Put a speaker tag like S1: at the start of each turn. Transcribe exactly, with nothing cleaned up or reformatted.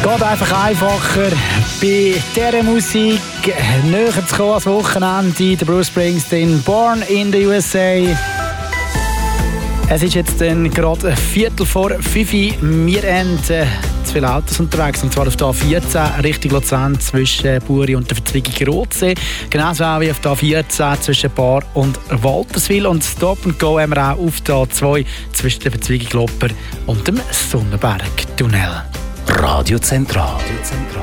S1: Geht einfach einfacher bei dieser Musik näher zu kommen als Wochenende. Der Bruce Springsteen, Born in the U S A. Es ist jetzt dann gerade ein Viertel vor fünf. Wir haben äh, zu viele Autos unterwegs, und zwar auf der A vierzehn Richtung Luzern zwischen Buri und der Verzweigung Rotsee. Genauso auch wie auf der A vierzehn zwischen Bar und Walterswil. Und Stop and Go haben wir auch auf der A zwei zwischen der Verzweigung Lopper und dem Sonnenberg-Tunnel.
S2: Radio Zentral.